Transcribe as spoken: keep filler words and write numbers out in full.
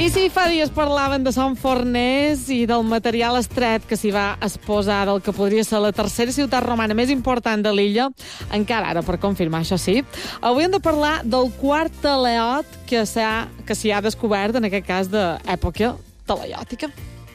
I si fa dies parlaven de Son Forners i del material estret que s'hi va exposar del que podria ser la tercera ciutat romana més important de l'illa, encara ara per confirmar, això sí, avui hem de parlar del quart talaiot que s'ha que s'hi ha descobert, en aquest cas d'època talaiòtica.